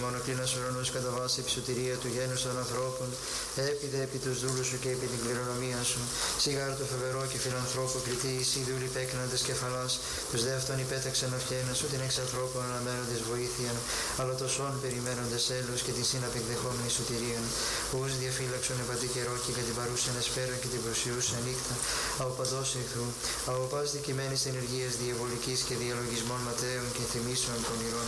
ημών, ακλίνας ουρανός κατά βάση επισωτηρία του γένους των ανθρώπων, έπιδε επί τους δούλους σου και επί την κληρονομία σου. Σιγάρ το φεβερό και φιλανθρώπο κριτή, εσύ δούλοι πέκναντες κεφαλάς, τους δε αυτών υπέταξαν αυχένας, ούτε εξ ανθρώπων αναμένοντες βοήθειαν, αλλά τοσών περιμένοντες έλεος και την συναπεκδεχόμενη σωτηρίαν. Ούς διαφύλαξον επαντή καιρό και κατά την παρούσαν εσπέρα και την προσιούσαν νύχτα, από παντός εχθρού, από πας δικημένης ενεργείας διαβολικής και διαλογισμών ματέων και θυμίσεων πονηρών.